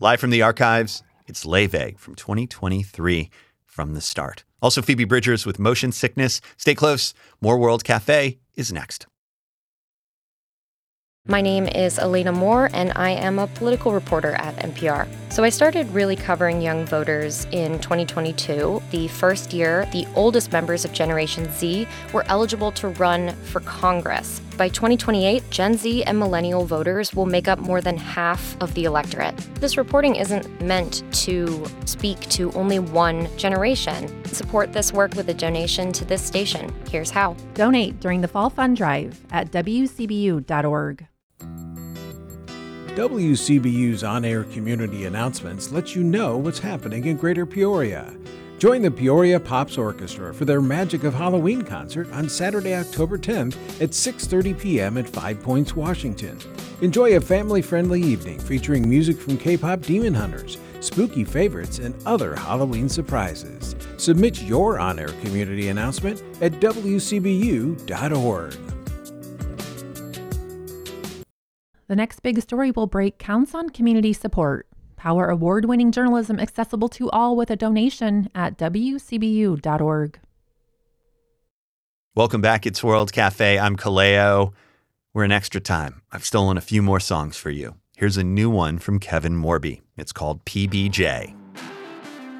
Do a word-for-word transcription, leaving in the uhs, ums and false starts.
Live from the archives, it's Leve from twenty twenty-three from the start. Also, Phoebe Bridgers with Motion Sickness. Stay close. More World Cafe is next. My name is Elena Moore, and I am a political reporter at N P R. So I started really covering young voters in twenty twenty-two, the first year the oldest members of Generation Z were eligible to run for Congress. By twenty twenty-eight, Gen Z and millennial voters will make up more than half of the electorate. This reporting isn't meant to speak to only one generation. Support this work with a donation to this station. Here's how. Donate during the Fall Fund Drive at w c b u dot org. W C B U's on-air community announcements let you know what's happening in Greater Peoria. Join the Peoria Pops Orchestra for their Magic of Halloween concert on Saturday, October tenth at six thirty p.m. at Five Points, Washington. Enjoy a family-friendly evening featuring music from K-pop Demon Hunters, spooky favorites, and other Halloween surprises. Submit your on-air community announcement at w c b u dot org. The next big story will break counts on community support. Power award-winning journalism accessible to all with a donation at w c b u dot org. Welcome back. It's World Cafe. I'm Kaleo. We're in extra time. I've stolen a few more songs for you. Here's a new one from Kevin Morby. It's called P B J.